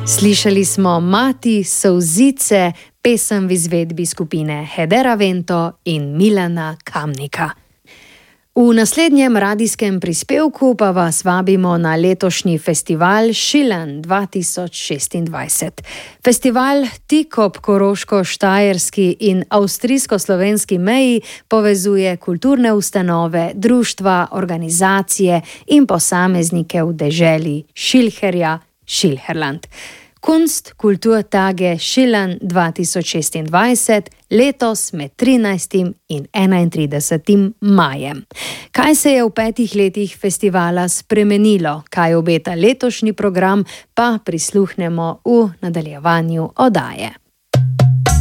Slišali smo Mati, Solzice, pesem v izvedbi skupine Hedera Vento in Milana Kamnika. V naslednjem radijskem prispevku pa vas vabimo na letošnji festival Schillen 2026. Festival tik ob koroško-štajerski in avstrijsko-slovenski meji povezuje kulturne ustanove, društva, organizacije in posameznike v deželi Schilherja, Schilherland. Kunst Kulturtage Schillen 2026, letos med 13. in 31. majem. Kaj se je v 5 letih festivala spremenilo, kaj obeta letošnji program, pa prisluhnemo v nadaljevanju oddaje.